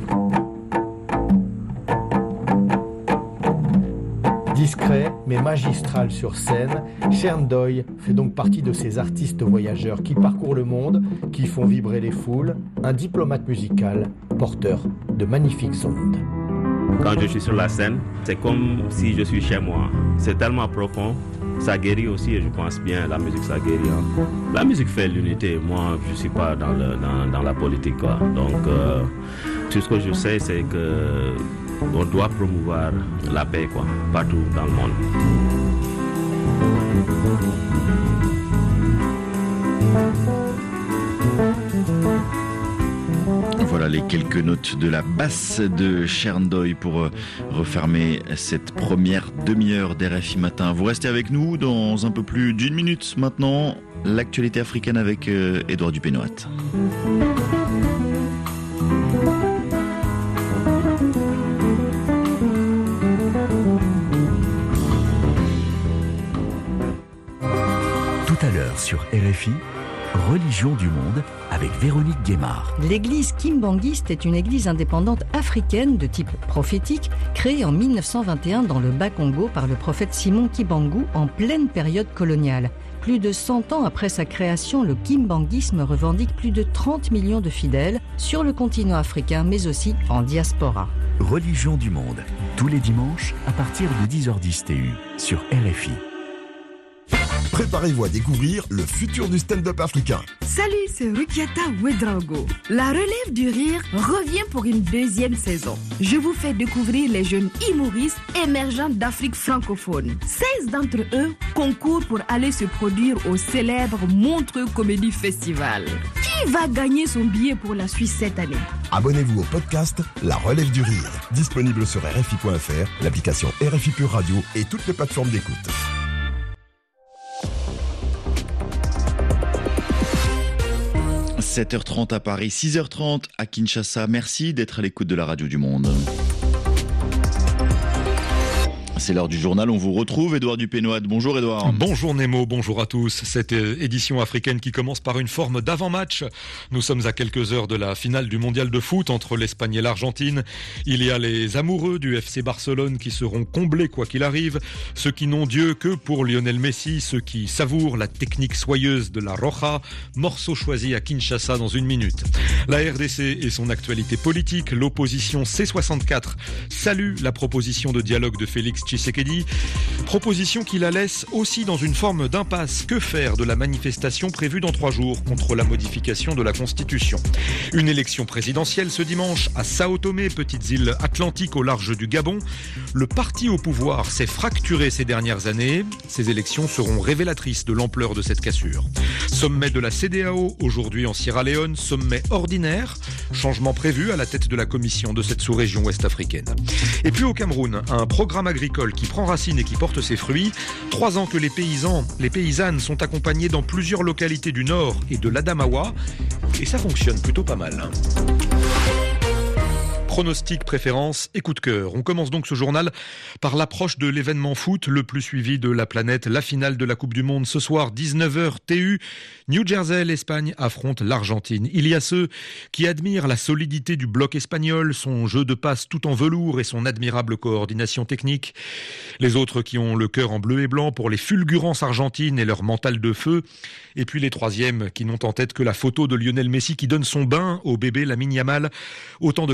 Discret mais magistral sur scène, Cherndoy fait donc partie de ces artistes voyageurs qui parcourent le monde, qui font vibrer les foules, un diplomate musical porteur de magnifiques ondes. Quand je suis sur la scène, c'est comme si je suis chez moi. C'est tellement profond, ça guérit aussi et je pense bien, la musique ça guérit. Hein. La musique fait l'unité, moi je ne suis pas dans, le, dans, dans la politique. Quoi. Donc euh, tout ce que je sais c'est que on doit promouvoir la paix quoi, partout dans le monde. Voilà les quelques notes de la basse de Cherndoy pour refermer cette première demi-heure d'R F I Matin. Vous restez avec nous dans un peu plus d'une minute maintenant. L'actualité africaine avec Édouard Dupénoat. Tout à l'heure sur R F I, Religion du monde avec Véronique Guémard. L'église kimbangiste est une église indépendante africaine de type prophétique créée en mille neuf cent vingt et un dans le Bas-Congo par le prophète Simon Kimbangu en pleine période coloniale. Plus de cent ans après sa création, le kimbanguisme revendique plus de trente millions de fidèles sur le continent africain mais aussi en diaspora. Religion du monde, tous les dimanches à partir de dix heures dix T U sur R F I. Préparez-vous à découvrir le futur du stand-up africain. Salut, c'est Rukiata Ouedraogo. La relève du rire revient pour une deuxième saison. Je vous fais découvrir les jeunes humoristes émergents d'Afrique francophone. seize d'entre eux concourent pour aller se produire au célèbre Montreux Comedy Festival. Qui va gagner son billet pour la Suisse cette année? Abonnez-vous au podcast La Relève du Rire, disponible sur R F I point F R, l'application R F I Pure Radio et toutes les plateformes d'écoute. sept heures trente à Paris, six heures trente à Kinshasa. Merci d'être à l'écoute de la radio du monde. C'est l'heure du journal, on vous retrouve, Édouard Dupénoat. Bonjour Édouard. Bonjour Nemo, bonjour à tous. Cette édition africaine qui commence par une forme d'avant-match. Nous sommes à quelques heures de la finale du mondial de foot entre l'Espagne et l'Argentine. Il y a les amoureux du F C Barcelone qui seront comblés quoi qu'il arrive. Ceux qui n'ont Dieu que pour Lionel Messi, ceux qui savourent la technique soyeuse de la Roja. Morceau choisi à Kinshasa dans une minute. La R D C et son actualité politique, l'opposition C soixante-quatre salue la proposition de dialogue de Félix Tshisekedi, proposition qui la laisse aussi dans une forme d'impasse. Que faire de la manifestation prévue dans trois jours contre la modification de la Constitution? Une élection présidentielle ce dimanche à Sao Tomé, petite île atlantique au large du Gabon. Le parti au pouvoir s'est fracturé ces dernières années. Ces élections seront révélatrices de l'ampleur de cette cassure. Sommet de la C E D A O aujourd'hui en Sierra Leone, sommet ordinaire, changement prévu à la tête de la commission de cette sous-région ouest-africaine. Et puis au Cameroun, un programme agricole qui prend racine et qui porte ses fruits. Trois ans que les paysans, les paysannes sont accompagnés dans plusieurs localités du Nord et de l'Adamawa. Et ça fonctionne plutôt pas mal. Pronostic, préférence et coup de cœur. On commence donc ce journal par l'approche de l'événement foot le plus suivi de la planète, la finale de la Coupe du Monde ce soir, dix-neuf heures T U. New Jersey, l'Espagne affronte l'Argentine. Il y a ceux qui admirent la solidité du bloc espagnol, son jeu de passe tout en velours et son admirable coordination technique. Les autres qui ont le cœur en bleu et blanc pour les fulgurances argentines et leur mental de feu. Et puis les troisièmes qui n'ont en tête que la photo de Lionel Messi qui donne son bain au bébé Lamine Yamal. Autant de commentaires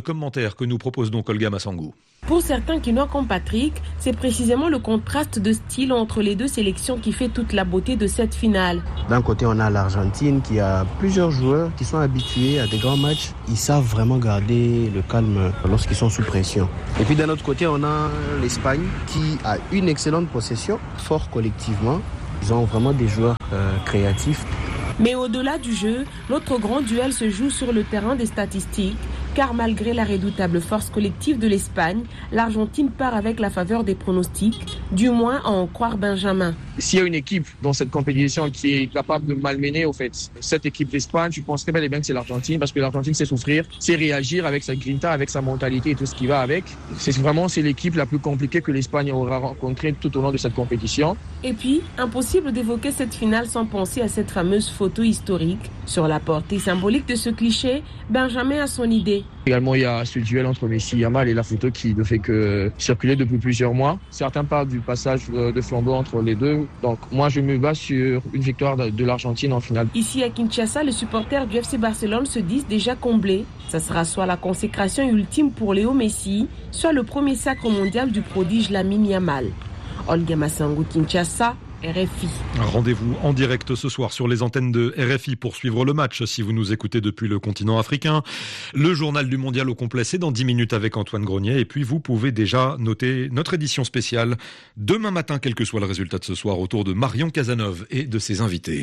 documentaire que nous propose donc Olga Massangou. Pour certains Quinois comme Patrick, c'est précisément le contraste de style entre les deux sélections qui fait toute la beauté de cette finale. D'un côté, on a l'Argentine qui a plusieurs joueurs qui sont habitués à des grands matchs. Ils savent vraiment garder le calme lorsqu'ils sont sous pression. Et puis d'un autre côté, on a l'Espagne qui a une excellente possession, fort collectivement. Ils ont vraiment des joueurs euh, créatifs. Mais au-delà du jeu, l'autre grand duel se joue sur le terrain des statistiques, car malgré la redoutable force collective de l'Espagne, l'Argentine part avec la faveur des pronostics, du moins à en croire Benjamin. S'il y a une équipe dans cette compétition qui est capable de malmener, au fait, cette équipe d'Espagne, je pense très bel et bien que c'est l'Argentine, parce que l'Argentine sait souffrir, sait réagir avec sa grinta, avec sa mentalité et tout ce qui va avec. C'est vraiment c'est l'équipe la plus compliquée que l'Espagne aura rencontrée tout au long de cette compétition. Et puis, impossible d'évoquer cette finale sans penser à cette fameuse photo historique. Sur la portée symbolique de ce cliché, Benjamin a son idée. Également, il y a ce duel entre Messi et Yamal et la photo qui ne fait que circuler depuis plusieurs mois. Certains parlent du passage de flambeau entre les deux. Donc moi, je me base sur une victoire de l'Argentine en finale. Ici à Kinshasa, les supporters du F C Barcelone se disent déjà comblés. Ça sera soit la consécration ultime pour Léo Messi, soit le premier sacre mondial du prodige Lamine Yamal. Olga Massangou, Kinshasa, R F I. Rendez-vous en direct ce soir sur les antennes de R F I pour suivre le match si vous nous écoutez depuis le continent africain. Le journal du mondial au complet, c'est dans dix minutes avec Antoine Grenier. Et puis vous pouvez déjà noter notre édition spéciale demain matin, quel que soit le résultat de ce soir, autour de Marion Cazeneuve et de ses invités.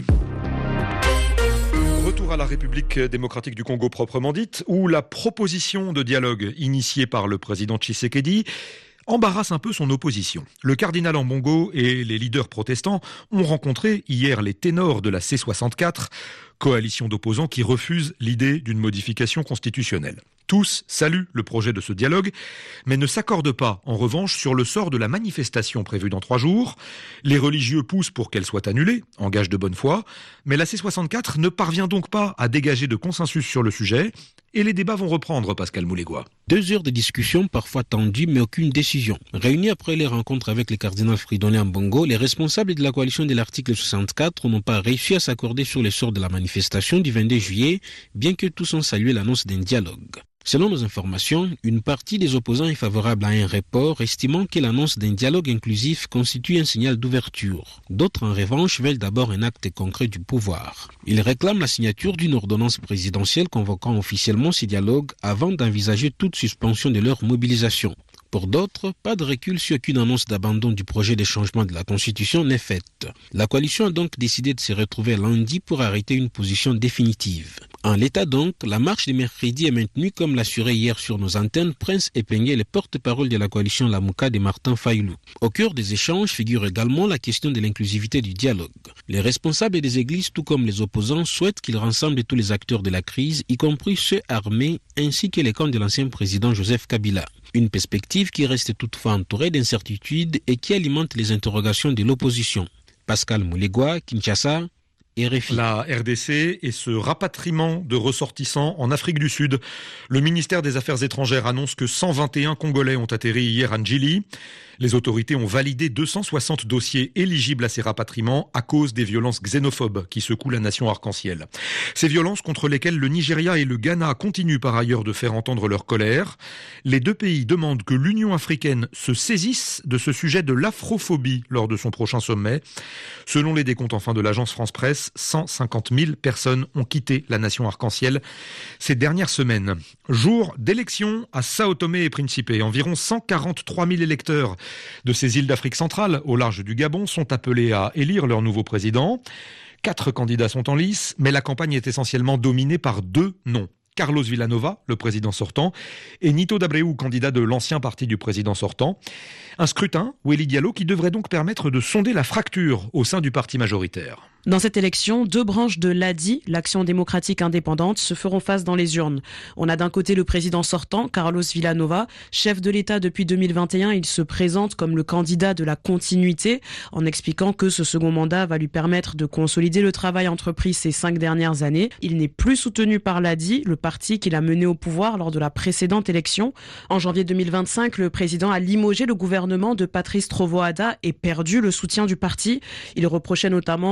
Retour à la République démocratique du Congo proprement dite, où la proposition de dialogue initiée par le président Tshisekedi embarrasse un peu son opposition. Le cardinal Ambongo et les leaders protestants ont rencontré hier les ténors de la C soixante-quatre, coalition d'opposants qui refuse l'idée d'une modification constitutionnelle. Tous saluent le projet de ce dialogue, mais ne s'accordent pas, en revanche, sur le sort de la manifestation prévue dans trois jours. Les religieux poussent pour qu'elle soit annulée, en gage de bonne foi, mais la C soixante-quatre ne parvient donc pas à dégager de consensus sur le sujet, et les débats vont reprendre, Pascal Moulégois. Deux heures de discussion, parfois tendues, mais aucune décision. Réunis après les rencontres avec le cardinal Fridolin Ambongo, les responsables de la coalition de l'article soixante-quatre n'ont pas réussi à s'accorder sur le sort de la manifestation du vingt-deux juillet, bien que tous ont salué l'annonce d'un dialogue. Selon nos informations, une partie des opposants est favorable à un report, estimant que l'annonce d'un dialogue inclusif constitue un signal d'ouverture. D'autres, en revanche, veulent d'abord un acte concret du pouvoir. Ils réclament la signature d'une ordonnance présidentielle convoquant officiellement ces dialogues avant d'envisager toute suspension de leur mobilisation. Pour d'autres, pas de recul sur qu'une annonce d'abandon du projet de changement de la Constitution n'est faite. La coalition a donc décidé de se retrouver lundi pour arrêter une position définitive. En l'état donc, la marche de mercredi est maintenue comme l'assurait hier sur nos antennes Prince Epengé, le porte-parole de la coalition Lamouka de Martin Fayoulou. Au cœur des échanges figure également la question de l'inclusivité du dialogue. Les responsables des églises, tout comme les opposants, souhaitent qu'il rassemble tous les acteurs de la crise, y compris ceux armés, ainsi que les camps de l'ancien président Joseph Kabila. Une perspective qui reste toutefois entourée d'incertitudes et qui alimente les interrogations de l'opposition. Pascal Moulégois, Kinshasa, R F I. La R D C et ce rapatriement de ressortissants en Afrique du Sud. Le ministère des Affaires étrangères annonce que cent vingt et un Congolais ont atterri hier à Ndjili. Les autorités ont validé deux cent soixante dossiers éligibles à ces rapatriements à cause des violences xénophobes qui secouent la nation arc-en-ciel. Ces violences contre lesquelles le Nigeria et le Ghana continuent par ailleurs de faire entendre leur colère. Les deux pays demandent que l'Union africaine se saisisse de ce sujet de l'afrophobie lors de son prochain sommet. Selon les décomptes enfin de l'agence France-Presse, cent cinquante mille personnes ont quitté la nation arc-en-ciel ces dernières semaines. Jour d'élection à Sao Tomé et Principe. Environ cent quarante-trois mille électeurs de ces îles d'Afrique centrale, au large du Gabon, sont appelés à élire leur nouveau président. Quatre candidats sont en lice, mais la campagne est essentiellement dominée par deux noms. Carlos Villanova, le président sortant, et Nito Dabreu, candidat de l'ancien parti du président sortant. Un scrutin, Wely Diallo, qui devrait donc permettre de sonder la fracture au sein du parti majoritaire. Dans cette élection, deux branches de l'A D I, l'Action démocratique indépendante, se feront face dans les urnes. On a d'un côté le président sortant, Carlos Villanova. Chef de l'État depuis deux mille vingt et un, il se présente comme le candidat de la continuité, en expliquant que ce second mandat va lui permettre de consolider le travail entrepris ces cinq dernières années. Il n'est plus soutenu par l'A D I, le parti qu'il a mené au pouvoir lors de la précédente élection. En janvier deux mille vingt-cinq, le président a limogé le gouvernement de Patrice Trovoada et perdu le soutien du parti. Il reprochait notamment à l'ancien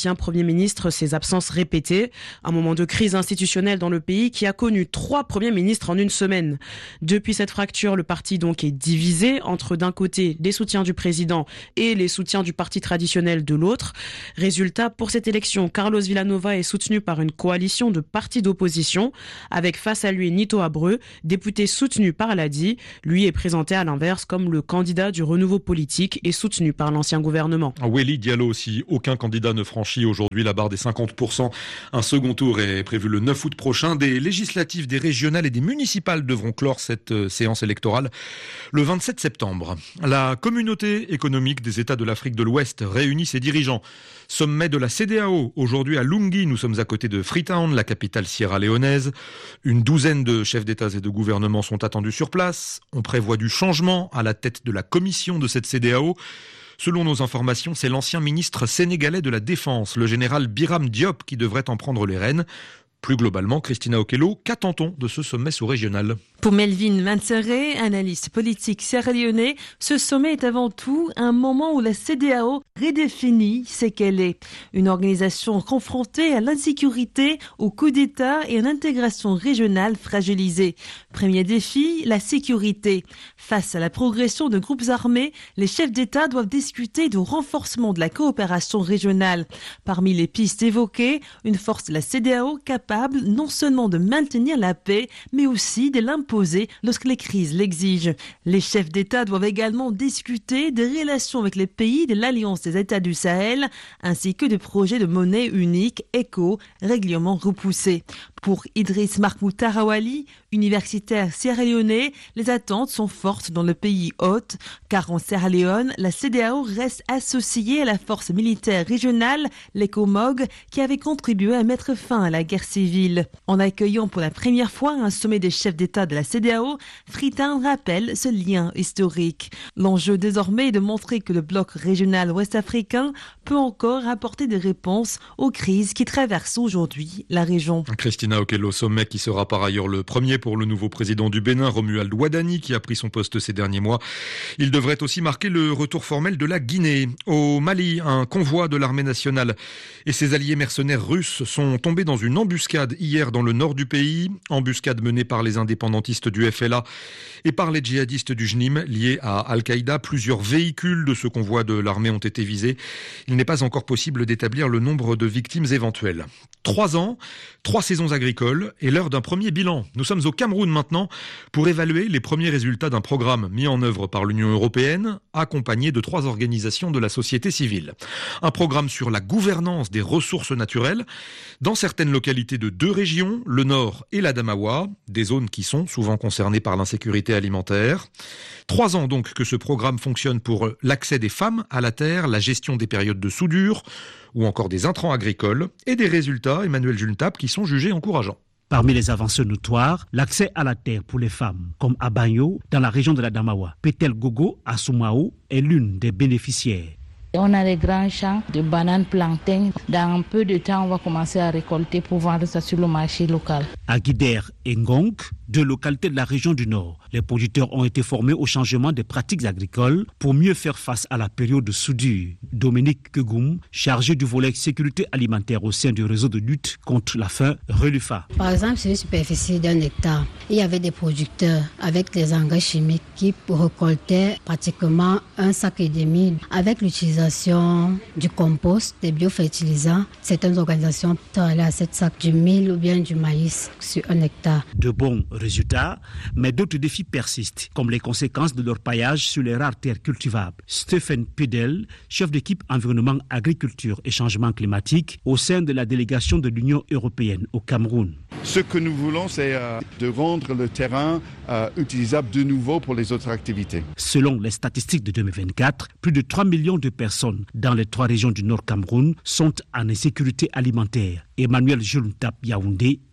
l'ancien Premier ministre ses absences répétées. Un moment de crise institutionnelle dans le pays qui a connu trois premiers ministres en une semaine. Depuis cette fracture, le parti donc est divisé entre d'un côté les soutiens du président et les soutiens du parti traditionnel de l'autre. Résultat, pour cette élection, Carlos Villanova est soutenu par une coalition de partis d'opposition, avec face à lui Nito Abreu, député soutenu par l'A D I. Lui est présenté à l'inverse comme le candidat du renouveau politique et soutenu par l'ancien gouvernement. Welly Diallo aussi, aucun candidat ne franchit aujourd'hui la barre des cinquante pour cent. Un second tour est prévu le neuf août prochain. Des législatives, des régionales et des municipales devront clore cette euh, séance électorale le vingt-sept septembre. La communauté économique des États de l'Afrique de l'Ouest réunit ses dirigeants. Sommet de la C D A O, aujourd'hui à Lungi, nous sommes à côté de Freetown, la capitale sierra-léonaise. Une douzaine de chefs d'État et de gouvernement sont attendus sur place. On prévoit du changement à la tête de la commission de cette C D A O. Selon nos informations, c'est l'ancien ministre sénégalais de la Défense, le général Biram Diop, qui devrait en prendre les rênes. Plus globalement, Christina Okello, qu'attend-on de ce sommet sous-régional ? Pour Melvin Manseré, analyste politique sierra-léonais, ce sommet est avant tout un moment où la C D A O redéfinit ce qu'elle est. Une organisation confrontée à l'insécurité, au coup d'État et à une intégration régionale fragilisée. Premier défi, la sécurité. Face à la progression de groupes armés, les chefs d'État doivent discuter du renforcement de la coopération régionale. Parmi les pistes évoquées, une force de la C D A O capable non seulement de maintenir la paix, mais aussi de l'imposer lorsque les crises l'exigent. Les chefs d'État doivent également discuter des relations avec les pays de l'Alliance des États du Sahel, ainsi que des projets de monnaie unique, éco, régulièrement repoussés. Pour Idriss Mahmoud Tarawali, universitaire sierra-léonais, les attentes sont fortes dans le pays hôte, car en Sierra Leone, la C D A O reste associée à la force militaire régionale, l'ECOMOG, qui avait contribué à mettre fin à la guerre civile. En accueillant pour la première fois un sommet des chefs d'État de la C D A O, Freetown rappelle ce lien historique. L'enjeu désormais est de montrer que le bloc régional ouest-africain peut encore apporter des réponses aux crises qui traversent aujourd'hui la région. Christina Okello, sommet qui sera par ailleurs le premier pour le nouveau président du Bénin, Romuald Ouadani, qui a pris son poste ces derniers mois. Il devrait aussi marquer le retour formel de la Guinée. Au Mali, un convoi de l'armée nationale et ses alliés mercenaires russes sont tombés dans une embuscade hier dans le nord du pays. Embuscade menée par les indépendantistes du F L A et par les djihadistes du J N I M liés à Al-Qaïda. Plusieurs véhicules de ce convoi de l'armée ont été visés. Il n'est pas encore possible d'établir le nombre de victimes éventuelles. Trois ans, trois saisons agricoles et l'heure d'un premier bilan. Nous sommes au Cameroun maintenant pour évaluer les premiers résultats d'un programme mis en œuvre par l'Union européenne, accompagné de trois organisations de la société civile. Un programme sur la gouvernance des ressources naturelles dans certaines localités de deux régions, le Nord et l'Adamawa, des zones qui sont souvent concernées par l'insécurité alimentaire. Trois ans donc que ce programme fonctionne pour l'accès des femmes à la terre, la gestion des périodes de soudure ou encore des intrants agricoles et des résultats, Emmanuel Juntap, qui sont jugés encourageants. Parmi les avancées notoires, l'accès à la terre pour les femmes, comme à Bagno, dans la région de la Damawa. Petel Gogo, à Soumao, est l'une des bénéficiaires. On a des grands champs de bananes plantains. Dans un peu de temps, on va commencer à récolter pour vendre ça sur le marché local. À Guider et Ngong, deux localités de la région du Nord, les producteurs ont été formés au changement des pratiques agricoles pour mieux faire face à la période de soudure. Dominique Kegoum, chargé du volet sécurité alimentaire au sein du réseau de lutte contre la faim, Relufa. Par exemple, sur une superficie d'un hectare, il y avait des producteurs avec des engrais chimiques qui récoltaient pratiquement un sac et demi avec l'utilisation du compost, des biofertilisants. Certaines organisations allaient à sept sacs du mil ou bien du maïs sur un hectare. De bons résultats, mais d'autres défis persistent, comme les conséquences de leur paillage sur les rares terres cultivables. Stephen Pidel, chef d'équipe environnement, agriculture et changement climatique au sein de la délégation de l'Union européenne au Cameroun. Ce que nous voulons, c'est euh, de rendre le terrain euh, utilisable de nouveau pour les autres activités. Selon les statistiques de deux mille vingt-quatre, plus de trois millions de personnes dans les trois régions du Nord Cameroun sont en insécurité alimentaire. Emmanuel Juntap Yaoundé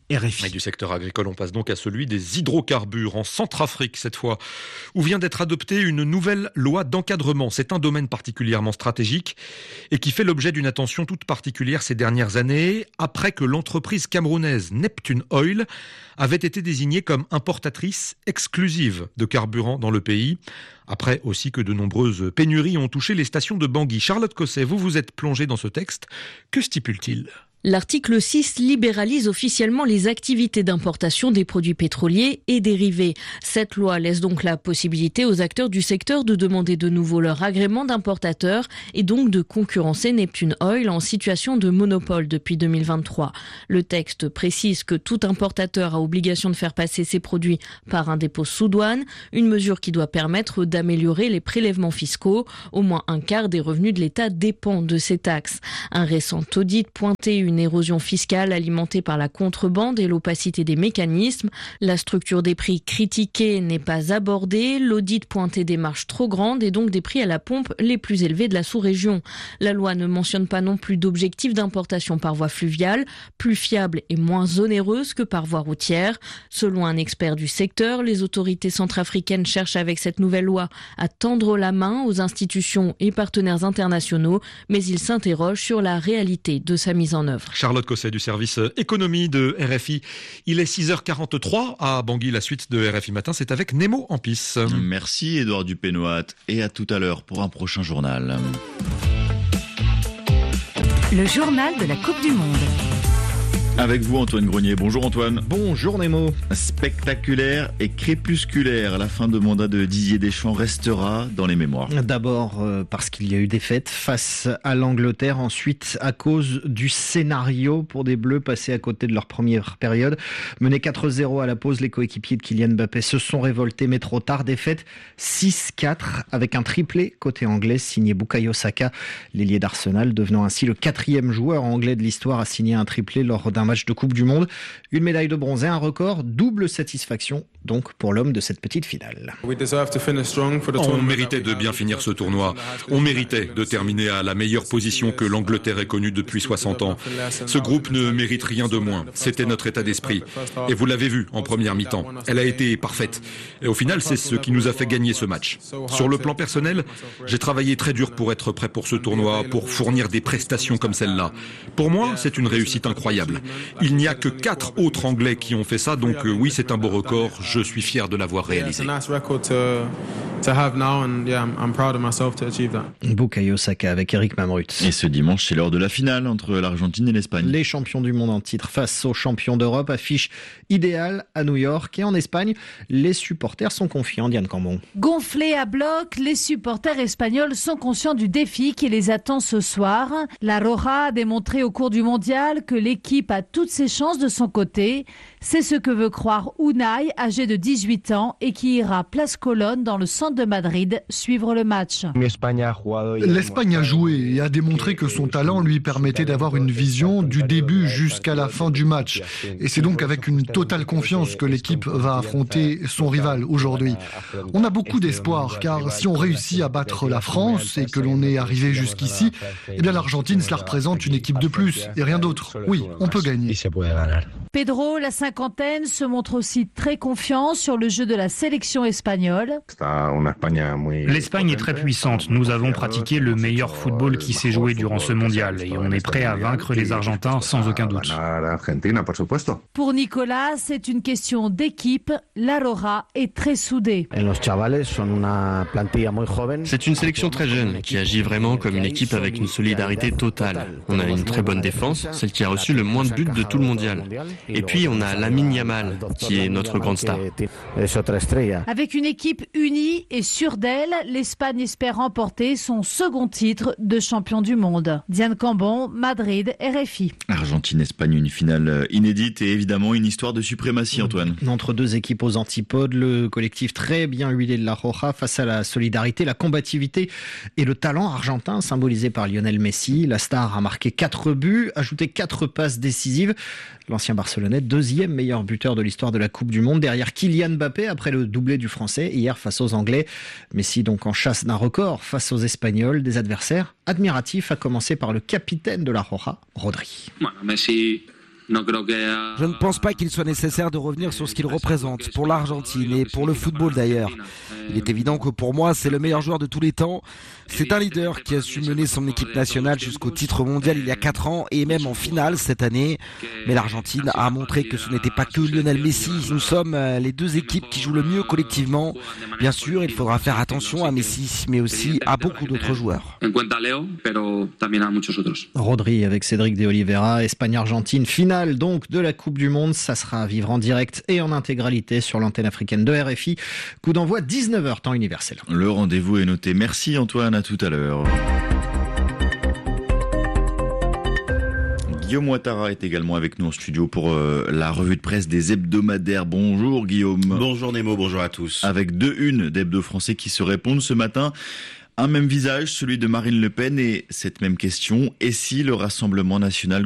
R F I. Et du secteur agricole, on passe donc à celui des hydrocarbures en Centrafrique cette fois, où vient d'être adoptée une nouvelle loi d'encadrement. C'est un domaine particulièrement stratégique et qui fait l'objet d'une attention toute particulière ces dernières années, après que l'entreprise camerounaise Neptune Oil avait été désignée comme importatrice exclusive de carburant dans le pays. Après aussi que de nombreuses pénuries ont touché les stations de Bangui. Charlotte Cosset, vous vous êtes plongée dans ce texte. Que stipule-t-il ? L'article six libéralise officiellement les activités d'importation des produits pétroliers et dérivés. Cette loi laisse donc la possibilité aux acteurs du secteur de demander de nouveau leur agrément d'importateur et donc de concurrencer Neptune Oil en situation de monopole depuis deux mille vingt-trois. Le texte précise que tout importateur a obligation de faire passer ses produits par un dépôt sous douane, une mesure qui doit permettre d'améliorer les prélèvements fiscaux. Au moins un quart des revenus de l'État dépend de ces taxes. Un récent audit pointait une érosion fiscale alimentée par la contrebande et l'opacité des mécanismes. La structure des prix critiquée n'est pas abordée. L'audit pointait des marges trop grandes et donc des prix à la pompe les plus élevés de la sous-région. La loi ne mentionne pas non plus d'objectifs d'importation par voie fluviale, plus fiable et moins onéreuse que par voie routière. Selon un expert du secteur, les autorités centrafricaines cherchent avec cette nouvelle loi à tendre la main aux institutions et partenaires internationaux, mais ils s'interrogent sur la réalité de sa mise en œuvre. Charlotte Cosset du service économie de R F I. Il est six heures quarante-trois à Bangui. La suite de R F I Matin, c'est avec Nemo en pisse. Merci Édouard Dupénoat et à tout à l'heure pour un prochain journal. Le journal de la Coupe du Monde. Avec vous Antoine Grenier. Bonjour Antoine. Bonjour Nemo. Spectaculaire et crépusculaire, la fin de mandat de Didier Deschamps restera dans les mémoires. D'abord euh, parce qu'il y a eu des défaites face à l'Angleterre, ensuite à cause du scénario pour des Bleus passés à côté de leur première période. Menés quatre zéro à la pause, les coéquipiers de Kylian Mbappé se sont révoltés mais trop tard. Défaite six quatre avec un triplé côté anglais signé Bukayo Saka, l'ailier d'Arsenal, devenant ainsi le quatrième joueur anglais de l'histoire à signer un triplé lors d'un match de Coupe du Monde. Une médaille de bronze et un record, double satisfaction donc pour l'homme de cette petite finale. On méritait de bien finir ce tournoi. On méritait de terminer à la meilleure position que l'Angleterre ait connue depuis soixante ans. Ce groupe ne mérite rien de moins. C'était notre état d'esprit. Et vous l'avez vu en première mi-temps. Elle a été parfaite. Et au final, c'est ce qui nous a fait gagner ce match. Sur le plan personnel, j'ai travaillé très dur pour être prêt pour ce tournoi, pour fournir des prestations comme celle-là. Pour moi, c'est une réussite incroyable. Il n'y a que quatre autres Anglais qui ont fait ça, donc euh, oui, c'est un beau record. Je suis fier de l'avoir réalisé. Bukayo Saka avec Eric Mamrut. Et ce dimanche, c'est l'heure de la finale entre l'Argentine et l'Espagne. Les champions du monde en titre face aux champions d'Europe, affiche idéale à New York. Et en Espagne, les supporters sont confiants. Diane Cambon. Gonflés à bloc, les supporters espagnols sont conscients du défi qui les attend ce soir. La Roja a démontré au cours du mondial que l'équipe a toutes ses chances de son côté. C'est ce que veut croire Unai, âgé de dix-huit ans et qui ira place Colonne dans le centre de Madrid suivre le match. L'Espagne a joué et a démontré que son talent lui permettait d'avoir une vision du début jusqu'à la fin du match. Et c'est donc avec une totale confiance que l'équipe va affronter son rival aujourd'hui. On a beaucoup d'espoir car si on réussit à battre la France et que l'on est arrivé jusqu'ici, eh bien l'Argentine, cela représente une équipe de plus et rien d'autre. Oui, on peut gagner. Pedro, la cinquantaine, se montre aussi très confiant sur le jeu de la sélection espagnole. L'Espagne est très puissante. Nous avons pratiqué le meilleur football qui s'est joué durant ce mondial et on est prêt à vaincre les Argentins sans aucun doute. Pour Nicolas, c'est une question d'équipe. La Roja est très soudée. C'est une sélection très jeune qui agit vraiment comme une équipe avec une solidarité totale. On a une très bonne défense, celle qui a reçu le moins de buts de tout le mondial. Et puis on a Lamine Yamal qui est notre grande star. Avec une équipe unie et sûre d'elle, l'Espagne espère remporter son second titre de champion du monde. Diane Cambon, Madrid, R F I. Argentine-Espagne, une finale inédite et évidemment une histoire de suprématie, Antoine. Entre deux équipes aux antipodes, le collectif très bien huilé de la Roja face à la solidarité, la combativité et le talent argentin symbolisé par Lionel Messi. La star a marqué quatre buts, ajouté quatre passes décisives. L'ancien Barcelonais, deuxième meilleur buteur de l'histoire de la Coupe du Monde, derrière Kylian Mbappé après le doublé du Français hier face aux Anglais. Messi donc en chasse d'un record face aux Espagnols, des adversaires admiratifs, à commencer par le capitaine de la Roja, Rodri. Je ne pense pas qu'il soit nécessaire de revenir sur ce qu'il représente, pour l'Argentine et pour le football d'ailleurs. Il est évident que pour moi, c'est le meilleur joueur de tous les temps. C'est un leader qui a su mener son équipe nationale jusqu'au titre mondial il y a quatre ans et même en finale cette année. Mais l'Argentine a montré que ce n'était pas que Lionel Messi. Nous sommes les deux équipes qui jouent le mieux collectivement. Bien sûr, il faudra faire attention à Messi, mais aussi à beaucoup d'autres joueurs. Rodri avec Cédric de Oliveira, Espagne-Argentine, finale donc de la Coupe du Monde. Ça sera à vivre en direct et en intégralité sur l'antenne africaine de R F I. Coup d'envoi dix-neuf heures temps universel. Le rendez-vous est noté. Merci Antoine, à tout à l'heure. Guillaume Ouattara est également avec nous en studio pour euh, la revue de presse des hebdomadaires. Bonjour Guillaume. Bonjour Nemo, bonjour à tous. Avec deux unes d'hebdo français qui se répondent ce matin. Un même visage, celui de Marine Le Pen et cette même question. Et si le Rassemblement national gouverne ?